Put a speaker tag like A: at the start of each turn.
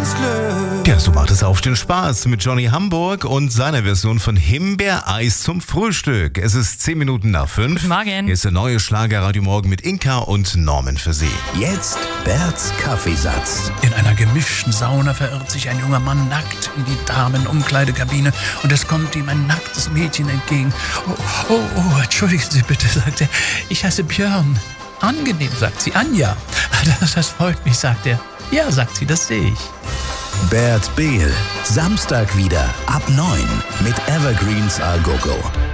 A: Glück.
B: Ja, so macht es Aufstehen Spaß mit Johnny Hamburg und seiner Version von Himbeereis zum Frühstück. Es ist 10 Minuten nach 5.
C: Guten Morgen.
B: Hier ist der neue Schlager Radio Morgen mit Inka und Norman für Sie.
D: Jetzt Berts Kaffeesatz.
E: In einer gemischten Sauna verirrt sich ein junger Mann nackt in die Damenumkleidekabine und es kommt ihm ein nacktes Mädchen entgegen. Oh, entschuldigen Sie bitte, sagt er. Ich heiße Björn. Angenehm, sagt sie. Anja. Das freut mich, sagt er. Ja, sagt sie, das sehe ich.
D: Bert Behl. Samstag wieder ab 9 mit Evergreens A Go Go.